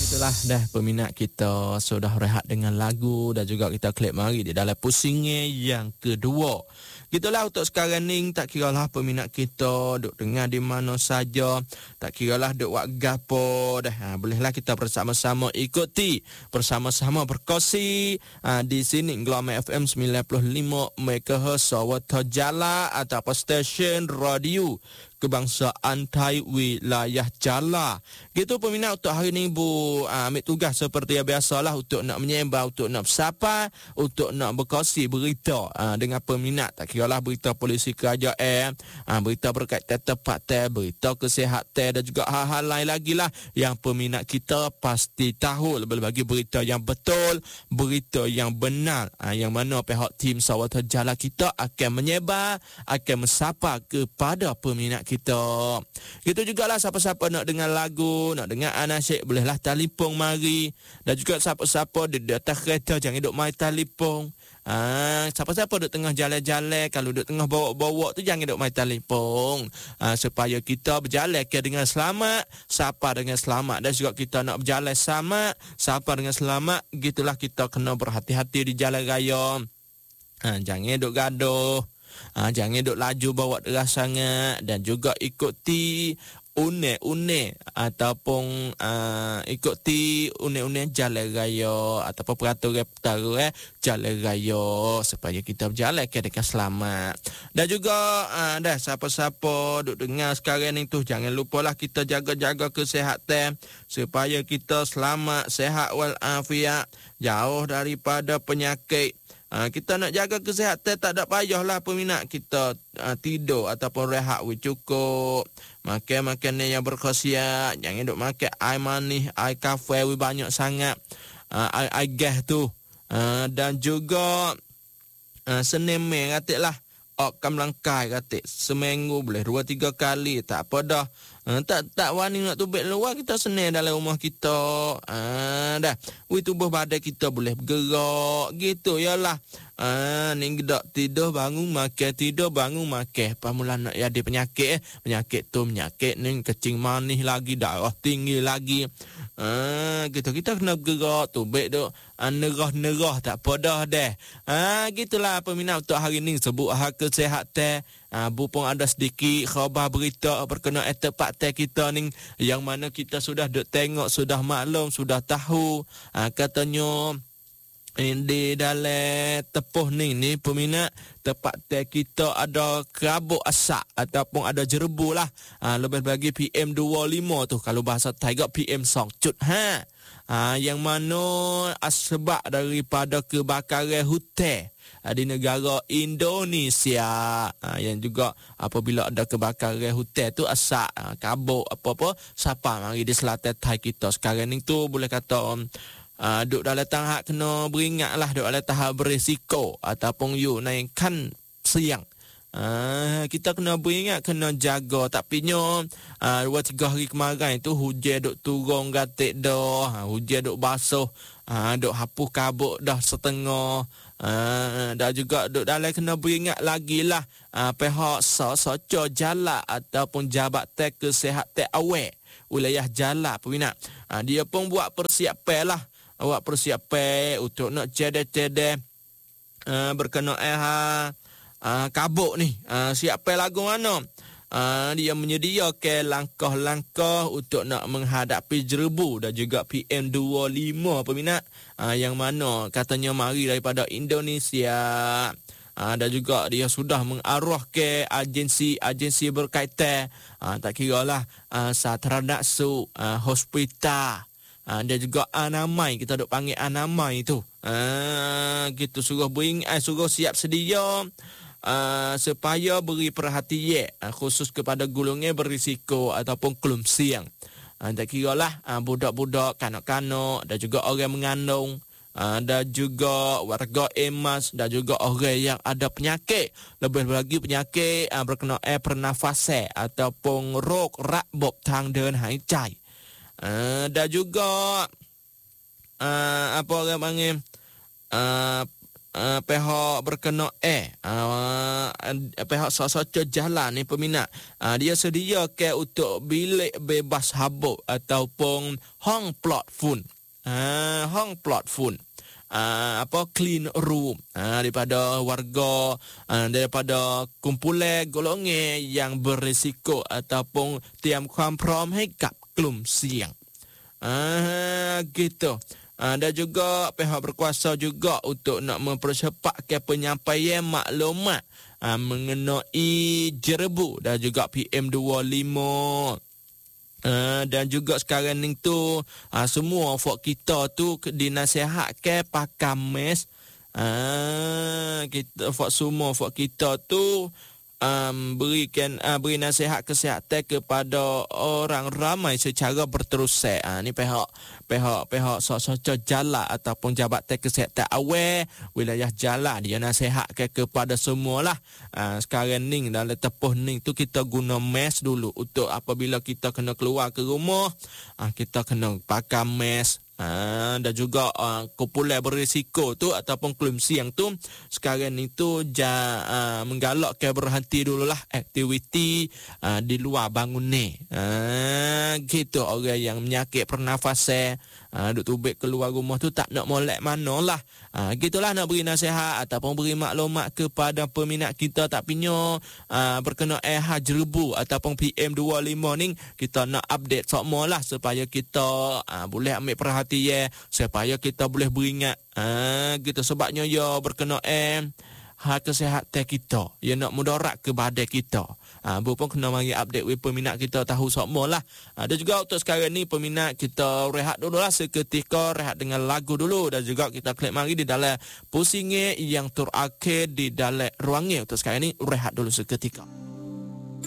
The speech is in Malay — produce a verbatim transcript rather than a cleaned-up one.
Itulah dah peminat kita sudah rehat dengan lagu dan juga kita klik mari di dalam pusingnya yang kedua. Gitulah untuk sekarang ni, tak kiralah peminat kita duk dengar di mana saja, tak kiralah duk buat gapo dah. Ha, bolehlah kita bersama-sama ikuti, bersama-sama berkongsi ha, di sini Gloma F M sembilan puluh lima megahertz Sawata Jala atau stesen radio kebangsaan Thai wilayah Jala. Gitu peminat untuk hari ni Bu uh, ambil tugas seperti yang biasalah untuk nak menyembah, untuk nak bersapa, untuk nak berkongsi berita uh, dengan peminat. Tak kiralah berita polisi kerajaan, uh, berita berkaitan tempat teh, berita kesihatan dan juga hal-hal lain lagi lah yang peminat kita pasti tahu. Lebih-lebih berita yang betul, berita yang benar, uh, yang mana pihak tim Sawata Jala kita akan menyebar, akan mensapa kepada peminat kita. Itu jugalah siapa-siapa nak dengar lagu, nak dengar anasyid, bolehlah telefon mari. Dan juga siapa-siapa di, di atas kereta jangan duk main telefon. Ah, siapa-siapa duk tengah jalan-jalan, kalau duk tengah bawa-bawa tu jangan duk main telefon. Ah, supaya kita berjalan ke dengan selamat, sapa dengan selamat, dan juga kita nak berjalan sama, sapa dengan selamat. Gitulah kita kena berhati-hati di jalan raya. Ah, jangan duk gaduh. Ha, jangan duk laju bawa deras sangat, dan juga ikuti une-une ataupun uh, ikuti une-une jalan raya ataupun peraturan peraturan jalan raya supaya kita berjalan ke dengan selamat. Dan juga uh, dah siapa-siapa duk dengar sekarang ni tu, jangan lupalah kita jaga-jaga kesihatan supaya kita selamat, sihat walafiat, jauh daripada penyakit. Ha, kita nak jaga kesihatan, tak ada payahlah peminat kita uh, tidur ataupun rehat we cukup. Makan makanan yang berkhasiat, jangan duk makan air manis, air kafe we banyak sangat, uh, air, air gas tu. Uh, dan juga uh, senemeh katiklah, okam langkai katik seminggu boleh dua tiga kali, tak apa dah. Uh, tak tak wani nak tubik luar, kita senang dalam rumah kita. Ah uh, dah. Wi tubuh badan kita boleh bergerak gitu yalah. Ah uh, ni gedak tidur bangun makan, tidur bangun makan. Pamula nak ada penyakit eh. Penyakit tu penyakit ni kecing manis lagi, darah tinggi lagi. Ah uh, gitu kita kena bergerak, tubik duk uh, nerah-nerah, tak apa dah deh. Ah uh, gitulah peminat untuk hari ni sebut hal kesihatan. Ah, Bu pun ada sedikit khabar berita berkenaan tempat teh kita ni, yang mana kita sudah duk tengok, sudah maklum, sudah tahu. Ah, katanya di dalam tepuh ni ni peminat, tempat teh kita ada kerabuk asak ataupun ada jerebu lah. Ah, lebih bagi P M dua puluh lima tu, kalau bahasa Thai P M songcut ha. Ah, yang mana sebab daripada kebakaran hutan di negara Indonesia. Ha, yang juga apabila ada kebakaran hutan tu asap, ha, kabut apa-apa, siapa mari di selatan Thai kita sekarang ni tu boleh kata uh, duk dalam tahap kena beringatlah, duk dalam tahap berisiko ataupun you naikkan siang. Ah, kita kena beringat, kena jaga. Tapi nyo ah, dua tiga hari kemarin tu hujan duk turun gatik dah, ha, hujan duk basuh, ah, duk hapus kabut dah setengah. Ah, dan juga duk dalam kena beringat lagi lah ah, pihak soco jala ataupun Jabatan Kesihatan Awal wilayah Jala peminat. Ah, dia pun buat persiapan lah, buat persiapan untuk nak cedek-cedek ah, berkenaan ha, Uh, kabut ni, uh, siapa lagu mana? Uh, dia menyediakan langkah-langkah untuk nak menghadapi jerebu dan juga P M dua puluh lima peminat, uh, yang mana katanya mari daripada Indonesia. Uh, dan juga dia sudah mengarah ke agensi-agensi berkaitan, uh, tak kiralah uh, Satranaksu, uh, hospital, uh, dan juga Anamai, kita duk panggil Anamai tu. Uh, gitu suruh bring, uh, suruh siap sedia. Uh, supaya beri perhatian uh, khusus kepada golongan berisiko ataupun kelum siang. Uh, tak kiralah uh, budak-budak, kanak-kanak dan juga orang mengandung, uh, dan juga warga emas dan juga orang yang ada penyakit, lebih lagi penyakit uh, berkenaan pernafasan ataupun rok rakbop tang dan haiใจ. Uh, dan juga uh, apa orang panggil uh, uh, pihak berkena eh uh, pihak soco jalan ni peminat, uh, dia sediakan untuk bilik bebas habuk ataupun hong plot phone. Uh, hong plot phone. Uh, apa clean room uh, daripada warga, uh, daripada kumpulan golongan yang berisiko ataupun tiam komprom hingga kelum siang. Ah, gitu. Ah, dan juga pihak berkuasa juga untuk nak mempercepatkan penyampaian maklumat ah, mengenai jerebu dan juga P M dua puluh lima. Uh, dan juga sekarang ni tu uh, semua fok kita tu dinasihatkan pakai mask. Uh, kita fok semua fok kita tu um, berikan uh, beri nasihat kesihatan kepada orang ramai secara berterusan. Uh, ni pihak pihak pihak sok-sok jalan ataupun jabatan kesihatan awal wilayah jalan dia nasihatkan kepada semualah. Uh, sekarang ni dalam tepuh ni tu kita guna mask dulu untuk apabila kita kena keluar ke rumah, uh, kita kena pakai mask. Ha, dan juga uh, kumpulan berisiko tu ataupun kelum siang tu sekarang ni tu ja, uh, menggalakkan berhenti dululah aktiviti uh, di luar bangun ni. Ha, gitu orang yang menyakit pernafasan uh, duk tubik keluar rumah tu tak nak molek manalah. Ha, gitulah nak beri nasihat ataupun beri maklumat kepada peminat kita tak pinyo uh, berkenaan H jerebu ataupun P M dua puluh lima ni, kita nak update semualah supaya kita uh, boleh ambil perhatian ya, supaya kita boleh beringat ha, gitu sebabnya ya berkenaan hal kesihatan kita ya nak mudarat ke badan kita. Ha, bu pun kena mari update we peminat kita tahu semualah. Ha, dan juga untuk sekarang ni peminat kita rehat dululah seketika, rehat dengan lagu dulu dan juga kita klik mari di dalam pusingnya yang terakhir di dalam ruangnya. Untuk sekarang ni rehat dulu seketika.